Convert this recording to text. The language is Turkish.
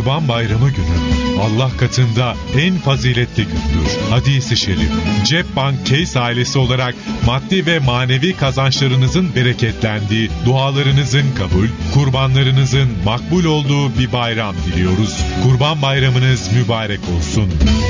Kurban Bayramı günü Allah katında en faziletli gündür. Hadis-i şerif. Cepbank Case ailesi olarak maddi ve manevi kazançlarınızın bereketlendiği, dualarınızın kabul, kurbanlarınızın makbul olduğu bir bayram diliyoruz. Kurban Bayramınız mübarek olsun.